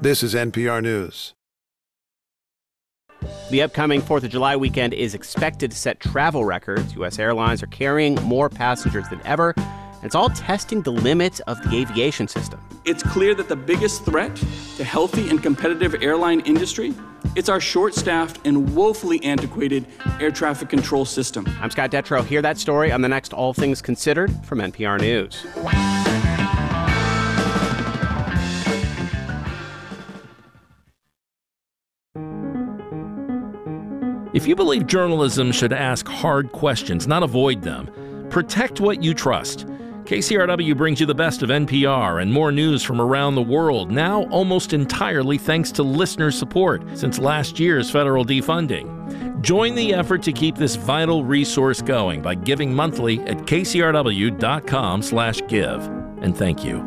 This is NPR News. The upcoming 4th of July weekend is expected to set travel records. U.S. airlines are carrying more passengers than ever. And it's all testing the limits of the aviation system. It's clear that the biggest threat to healthy and competitive airline industry, it's our short-staffed and woefully antiquated air traffic control system. I'm Scott Detrow. Hear that story on the next All Things Considered from NPR News. If you believe journalism should ask hard questions, not avoid them, protect what you trust. KCRW brings you the best of NPR and more news from around the world, now almost entirely thanks to listener support since last year's federal defunding. Join the effort to keep this vital resource going by giving monthly at kcrw.com/give. And thank you.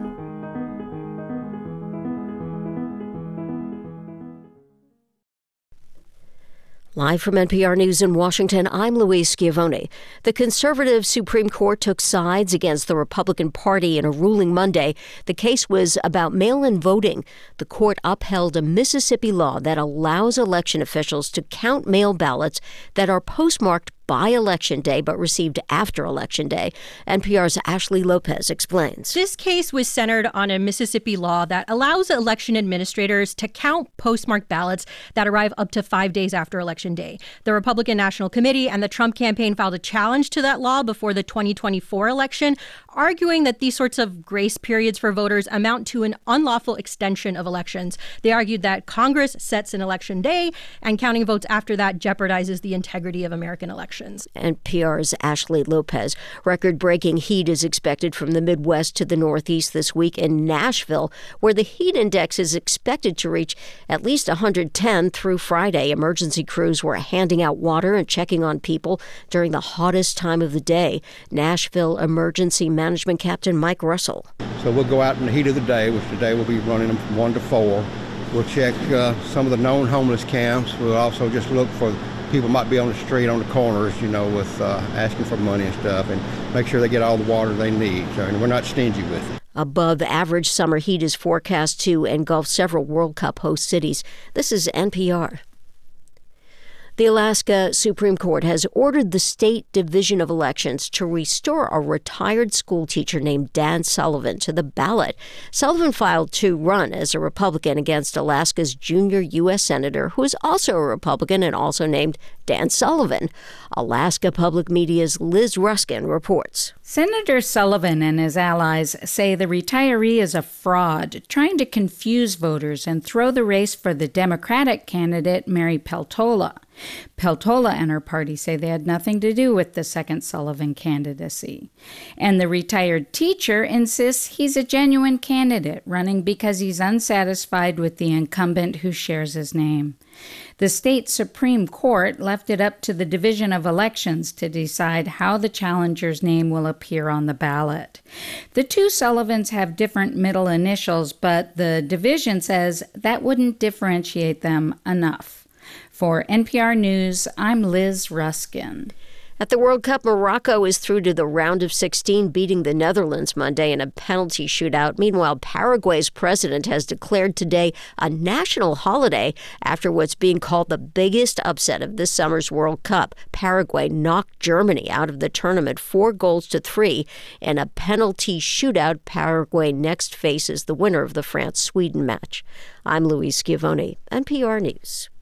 Live from NPR News in Washington, I'm Louise Schiavone. The conservative Supreme Court took sides against the Republican Party in a ruling Monday. The case was about mail-in voting. The court upheld a Mississippi law that allows election officials to count mail ballots that are postmarked by Election Day but received after Election Day. NPR's Ashley Lopez explains. This case was centered on a Mississippi law that allows election administrators to count postmarked ballots that arrive up to 5 days after Election Day. The Republican National Committee and the Trump campaign filed a challenge to that law before the 2024 election, arguing that these sorts of grace periods for voters amount to an unlawful extension of elections. They argued that Congress sets an election day and counting votes after that jeopardizes the integrity of American elections. NPR's Ashley Lopez. Record-breaking heat is expected from the Midwest to the Northeast this week in Nashville, where the heat index is expected to reach at least 110 through Friday. Emergency crews were handing out water and checking on people during the hottest time of the day. Nashville Emergency Management Captain Mike Russell. So we'll go out in the heat of the day, which today we'll be running them from 1 to 4. We'll check some of the known homeless camps. We'll also just look for people might be on the street, on the corners, with asking for money and stuff, and make sure they get all the water they need. So, and we're not stingy with it. Above average summer heat is forecast to engulf several World Cup host cities. This is NPR. The Alaska Supreme Court has ordered the State Division of Elections to restore a retired school teacher named Dan Sullivan to the ballot. Sullivan filed to run as a Republican against Alaska's junior U.S. Senator, who is also a Republican and also named Dan Sullivan. Alaska Public Media's Liz Ruskin reports. Senator Sullivan and his allies say the retiree is a fraud, trying to confuse voters and throw the race for the Democratic candidate, Mary Peltola. Peltola and her party say they had nothing to do with the second Sullivan candidacy. And the retired teacher insists he's a genuine candidate, running because he's unsatisfied with the incumbent who shares his name. The state Supreme Court left it up to the Division of Elections to decide how the challenger's name will appear on the ballot. The two Sullivans have different middle initials, but the division says that wouldn't differentiate them enough. For NPR News, I'm Liz Ruskin. At the World Cup, Morocco is through to the round of 16, beating the Netherlands Monday in a penalty shootout. Meanwhile, Paraguay's president has declared today a national holiday after what's being called the biggest upset of this summer's World Cup. Paraguay knocked Germany out of the tournament 4-3 in a penalty shootout. Paraguay next faces the winner of the France-Sweden match. I'm Louise Schiavone, NPR News.